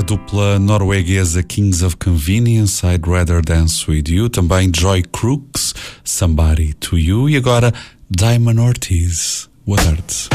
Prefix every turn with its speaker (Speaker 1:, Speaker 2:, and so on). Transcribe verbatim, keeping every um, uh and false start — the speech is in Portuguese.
Speaker 1: A dupla norueguesa Kings of Convenience, I'd Rather Dance With You. Também Joy Crooks, Somebody To You. E agora Diamond Ortiz. Boa tarde.